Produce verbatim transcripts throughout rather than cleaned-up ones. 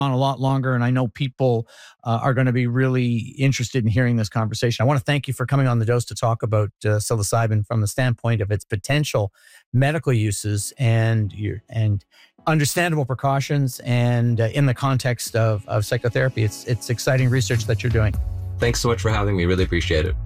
on a lot longer, and I know people uh, are going to be really interested in hearing this conversation. I want to thank you for coming on The Dose to talk about uh, psilocybin from the standpoint of its potential medical uses and your and understandable precautions, and uh, in the context of, of psychotherapy. It's it's exciting research that you're doing. Thanks so much for having me. Really appreciate it.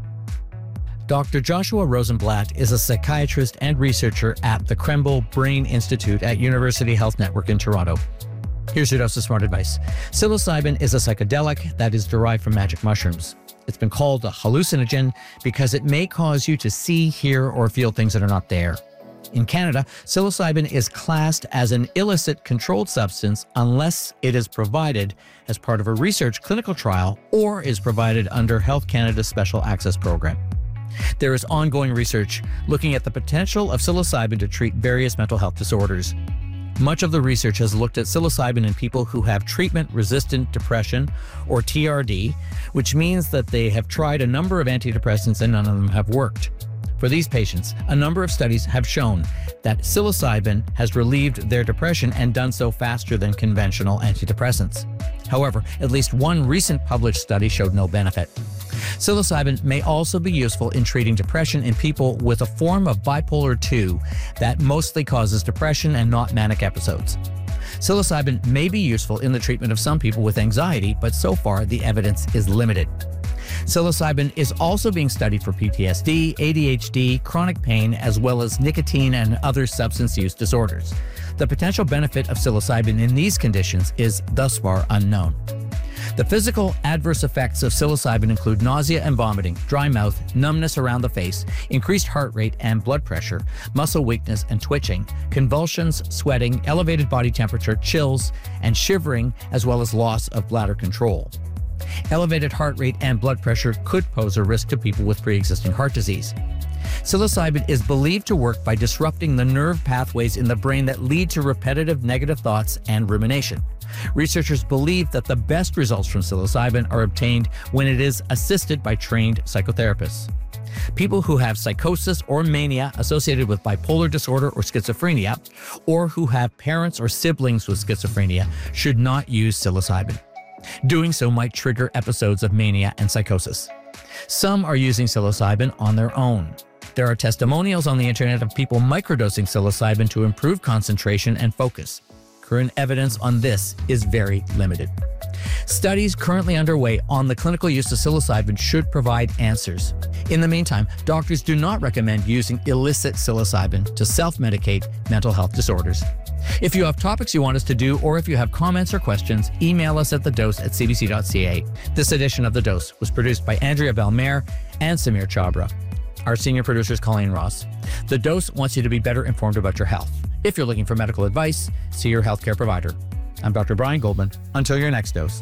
Doctor Joshua Rosenblatt is a psychiatrist and researcher at the Krembil Brain Institute at University Health Network in Toronto. Here's your dose of smart advice. Psilocybin is a psychedelic that is derived from magic mushrooms. It's been called a hallucinogen because it may cause you to see, hear, or feel things that are not there. In Canada, psilocybin is classed as an illicit controlled substance unless it is provided as part of a research clinical trial or is provided under Health Canada's Special Access Program. There is ongoing research looking at the potential of psilocybin to treat various mental health disorders. Much of the research has looked at psilocybin in people who have treatment-resistant depression, or T R D, which means that they have tried a number of antidepressants and none of them have worked. For these patients, a number of studies have shown that psilocybin has relieved their depression and done so faster than conventional antidepressants. However, at least one recent published study showed no benefit. Psilocybin may also be useful in treating depression in people with a form of bipolar two that mostly causes depression and not manic episodes. Psilocybin may be useful in the treatment of some people with anxiety, but so far the evidence is limited. Psilocybin is also being studied for P T S D, A D H D, chronic pain, as well as nicotine and other substance use disorders. The potential benefit of psilocybin in these conditions is thus far unknown. The physical adverse effects of psilocybin include nausea and vomiting, dry mouth, numbness around the face, increased heart rate and blood pressure, muscle weakness and twitching, convulsions, sweating, elevated body temperature, chills, and shivering, as well as loss of bladder control. Elevated heart rate and blood pressure could pose a risk to people with pre-existing heart disease. Psilocybin is believed to work by disrupting the nerve pathways in the brain that lead to repetitive negative thoughts and rumination. Researchers believe that the best results from psilocybin are obtained when it is assisted by trained psychotherapists. People who have psychosis or mania associated with bipolar disorder or schizophrenia, or who have parents or siblings with schizophrenia, should not use psilocybin. Doing so might trigger episodes of mania and psychosis. Some are using psilocybin on their own. There are testimonials on the internet of people microdosing psilocybin to improve concentration and focus. Current evidence on this is very limited. Studies currently underway on the clinical use of psilocybin should provide answers. In the meantime, doctors do not recommend using illicit psilocybin to self-medicate mental health disorders. If you have topics you want us to do, or if you have comments or questions, email us at thedose at c b c dot c a. This edition of The Dose was produced by Andrea Belmer and Samir Chabra. Our senior producer is Colleen Ross. The Dose wants you to be better informed about your health. If you're looking for medical advice, see your healthcare provider. I'm Doctor Brian Goldman. Until your next dose.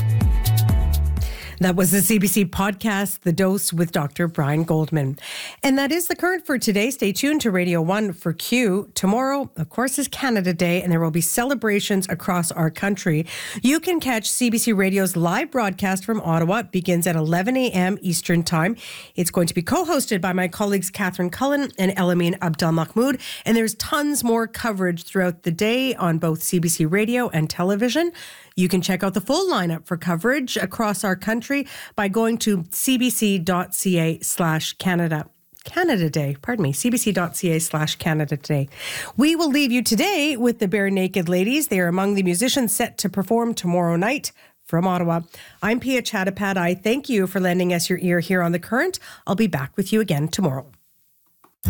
That was the C B C podcast, The Dose with Doctor Brian Goldman. And that is the current for today. Stay tuned to Radio one for Q. Tomorrow, of course, is Canada Day, and there will be celebrations across our country. You can catch C B C Radio's live broadcast from Ottawa. It begins at eleven a.m. Eastern Time. It's going to be co-hosted by my colleagues Catherine Cullen and Elamine Abdel-Mahmoud. And there's tons more coverage throughout the day on both C B C Radio and television. You can check out the full lineup for coverage across our country by going to cbc.ca slash Canada. Canada Day, pardon me, cbc.ca slash Canada Day. We will leave you today with the Bare Naked Ladies. They are among the musicians set to perform tomorrow night from Ottawa. I'm Pia Chattopadhyay. I thank you for lending us your ear here on The Current. I'll be back with you again tomorrow.